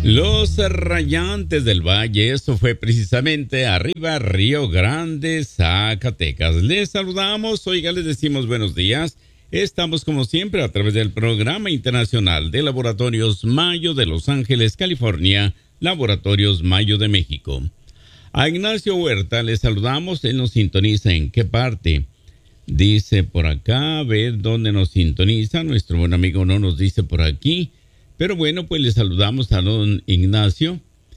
Los Rayantes del Valle, eso fue precisamente arriba, Río Grande, Zacatecas. Les saludamos, oiga, les decimos buenos días. Estamos como siempre a través del Programa Internacional de Laboratorios Mayo de Los Ángeles, California, Laboratorios Mayo de México. A Ignacio Huerta le saludamos, él nos sintoniza en qué parte. Dice por acá, a ver dónde nos sintoniza, nuestro buen amigo no nos dice por aquí. Pero bueno, pues le saludamos a don Ignacio.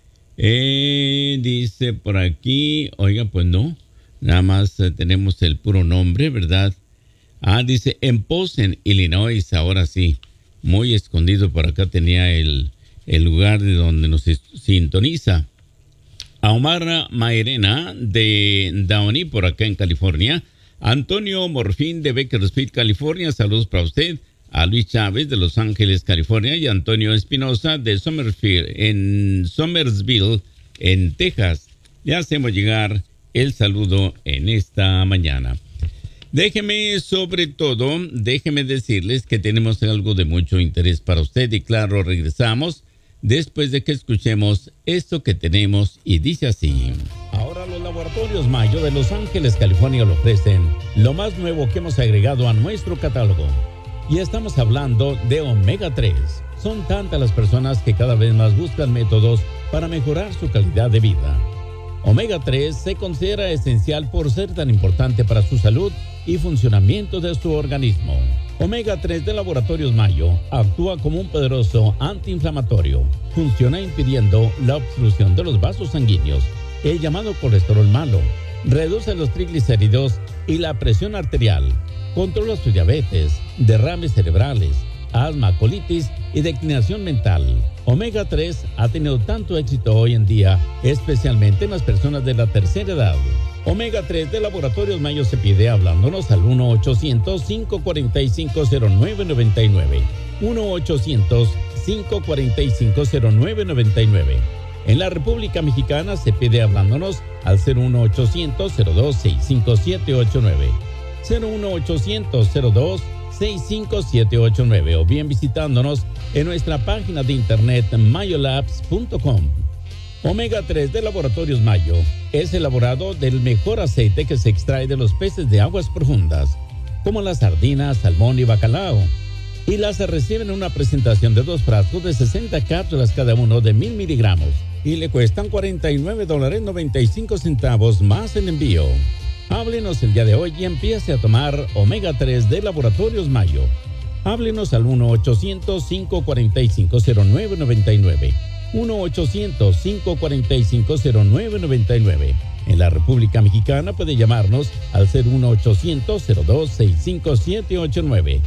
Dice por aquí, oiga, pues no, nada más tenemos el puro nombre, ¿verdad? Dice en Posen, Illinois, ahora sí, muy escondido por acá tenía el lugar de donde nos sintoniza. A Omar Mairena de Downey, por acá en California. Antonio Morfín de Bakersfield, California, saludos para usted. A Luis Chávez de Los Ángeles, California, y Antonio Espinosa de Somersville, en Texas. Le hacemos llegar el saludo en esta mañana. Déjeme decirles que tenemos algo de mucho interés para usted y claro, regresamos después de que escuchemos esto que tenemos y dice así. Ahora los Laboratorios Mayo de Los Ángeles, California le ofrecen lo más nuevo que hemos agregado a nuestro catálogo. Y estamos hablando de Omega 3. Son tantas las personas que cada vez más buscan métodos para mejorar su calidad de vida. Omega 3 se considera esencial por ser tan importante para su salud y funcionamiento de su organismo. Omega 3 de Laboratorios Mayo actúa como un poderoso antiinflamatorio. Funciona impidiendo la obstrucción de los vasos sanguíneos, el llamado colesterol malo. Reduce los triglicéridos y la presión arterial. Controla su diabetes, derrames cerebrales, asma, colitis y declinación mental. Omega 3 ha tenido tanto éxito hoy en día, especialmente en las personas de la tercera edad. Omega 3 de Laboratorios Mayo se pide hablándonos al 1-800-545-0999. 1-800-545-0999. En la República Mexicana se pide hablándonos al 01800-02-65789. 01800-02-65789 o bien visitándonos en nuestra página de internet mayolabs.com. Omega 3 de Laboratorios Mayo es elaborado del mejor aceite que se extrae de los peces de aguas profundas, como las sardinas, salmón y bacalao. Y las reciben en una presentación de 2 frascos de 60 cápsulas cada uno de 1000 miligramos y le cuestan $49.95 más el envío. Háblenos el día de hoy y empiece a tomar Omega 3 de Laboratorios Mayo. Háblenos al 1-800-545-0999. 1-800-545-0999. En la República Mexicana puede llamarnos al 01800-02-65789.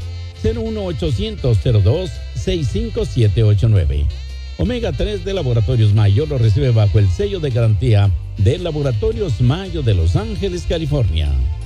01800-02-65789. Omega 3 de Laboratorios Mayo lo recibe bajo el sello de garantía de Laboratorios Mayo de Los Ángeles, California.